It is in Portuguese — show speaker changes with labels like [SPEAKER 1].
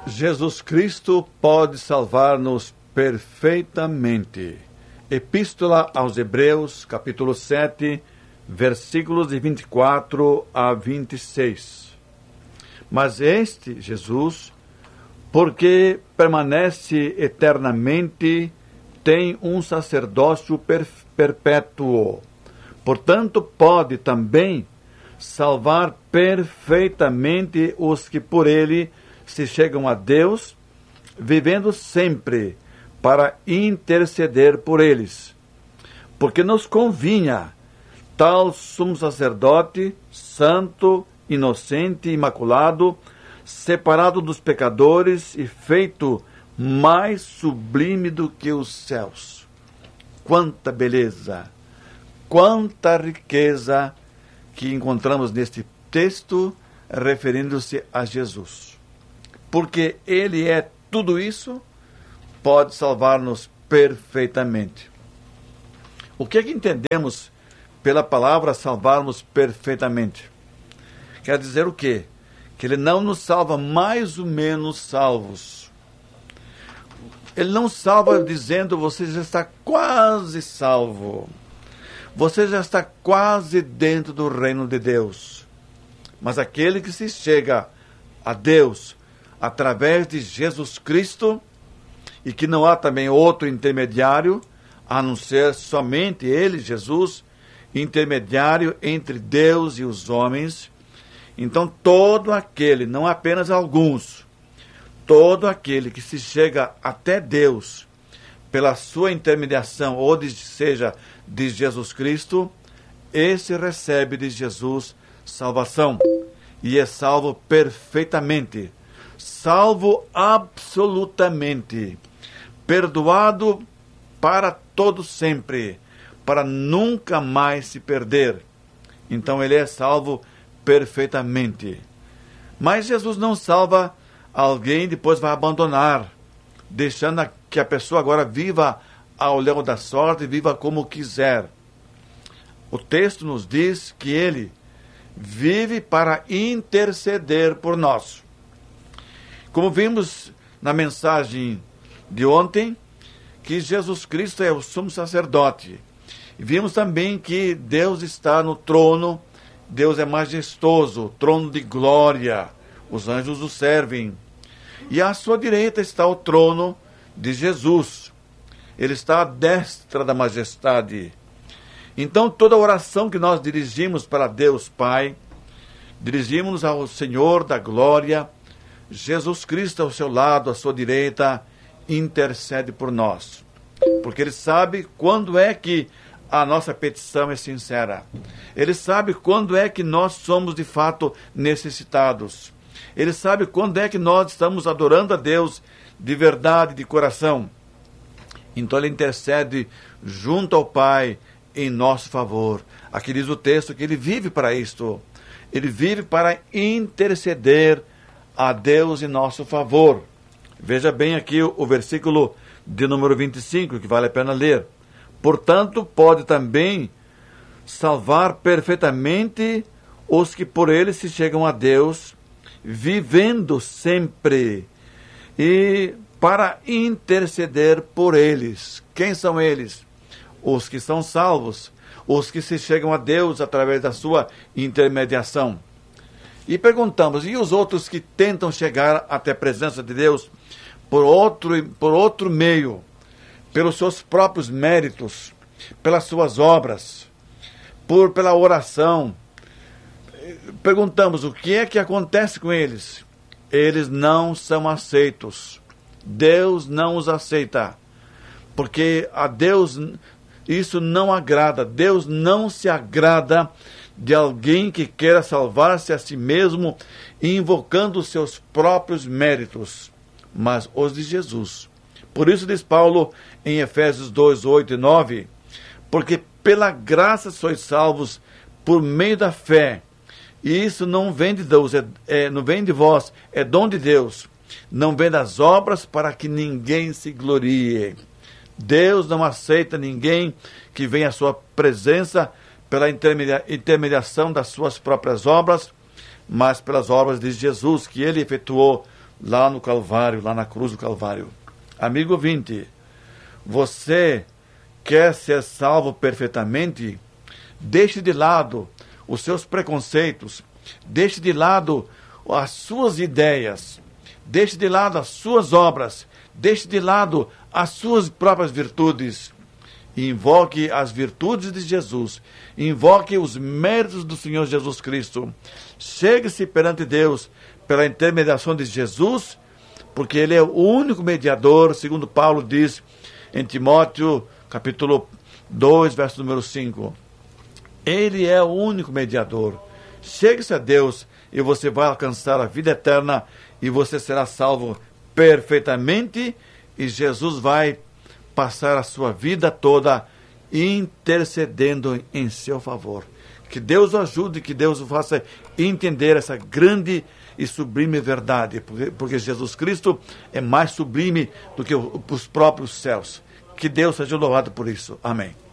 [SPEAKER 1] Jesus Cristo pode salvar-nos perfeitamente. Epístola aos Hebreus, capítulo 7, versículos de 24 a 26. Mas este, Jesus, porque permanece eternamente, tem um sacerdócio perpétuo. Portanto, pode também salvar perfeitamente os que por ele se chegam a Deus, vivendo sempre para interceder por eles. Porque nos convinha tal sumo sacerdote, santo, inocente, imaculado, separado dos pecadores e feito mais sublime do que os céus. Quanta beleza, quanta riqueza que encontramos neste texto referindo-se a Jesus. Porque ele é tudo isso, pode salvar-nos perfeitamente. O que é que entendemos pela palavra salvar-nos perfeitamente? Quer dizer o quê? Que ele não nos salva mais ou menos salvos. Ele não salva dizendo você já está quase salvo. Você já está quase dentro do reino de Deus. Mas aquele que se chega a Deus através de Jesus Cristo, e que não há também outro intermediário, a não ser somente ele, Jesus, intermediário entre Deus e os homens. Então todo aquele, não apenas alguns, todo aquele que se chega até Deus pela sua intermediação, ou seja, de Jesus Cristo, esse recebe de Jesus salvação, e é salvo perfeitamente, salvo absolutamente, perdoado para todo sempre, para nunca mais se perder. Então ele é salvo perfeitamente. Mas Jesus não salva alguém e depois vai abandonar, deixando que a pessoa agora viva ao léu da sorte, viva como quiser. O texto nos diz que ele vive para interceder por nós. Como vimos na mensagem de ontem, que Jesus Cristo é o sumo sacerdote. E vimos também que Deus está no trono, Deus é majestoso, trono de glória, os anjos o servem. E à sua direita está o trono de Jesus. Ele está à destra da majestade. Então toda oração que nós dirigimos para Deus Pai, dirigimos ao Senhor da glória, Jesus Cristo ao seu lado, à sua direita, intercede por nós. Porque Ele sabe quando é que a nossa petição é sincera. Ele sabe quando é que nós somos de fato necessitados. Ele sabe quando é que nós estamos adorando a Deus de verdade, de coração. Então Ele intercede junto ao Pai em nosso favor. Aqui diz o texto que Ele vive para isto. Ele vive para interceder a Deus em nosso favor. Veja bem aqui o versículo de número 25, que vale a pena ler. Portanto, pode também salvar perfeitamente os que por ele se chegam a Deus, vivendo sempre, e para interceder por eles. Quem são eles? Os que são salvos, os que se chegam a Deus através da sua intermediação. E perguntamos, e os outros que tentam chegar até a presença de Deus por outro meio, pelos seus próprios méritos, pelas suas obras, pela oração? Perguntamos, o que é que acontece com eles? Eles não são aceitos. Deus não os aceita, porque a Deus isso não agrada. Deus não se agrada de alguém que queira salvar-se a si mesmo, invocando os seus próprios méritos, mas os de Jesus. Por isso diz Paulo em Efésios 2, 8 e 9, porque pela graça sois salvos por meio da fé, e isso não vem de Deus, não vem de vós, é dom de Deus, não vem das obras para que ninguém se glorie. Deus não aceita ninguém que venha à sua presença pela intermediação das suas próprias obras, mas pelas obras de Jesus, que ele efetuou lá no Calvário, lá na cruz do Calvário. Amigo ouvinte, você quer ser salvo perfeitamente? Deixe de lado os seus preconceitos, deixe de lado as suas ideias, deixe de lado as suas obras, deixe de lado as suas próprias virtudes. Invoque as virtudes de Jesus, invoque os méritos do Senhor Jesus Cristo. Chegue-se perante Deus pela intermediação de Jesus, porque Ele é o único mediador, segundo Paulo diz em Timóteo, capítulo 2, verso número 5. Ele é o único mediador. Chegue-se a Deus e você vai alcançar a vida eterna e você será salvo perfeitamente e Jesus vai passar a sua vida toda intercedendo em seu favor. Que Deus o ajude, que Deus o faça entender essa grande e sublime verdade, porque Jesus Cristo é mais sublime do que os próprios céus. Que Deus seja louvado por isso. Amém.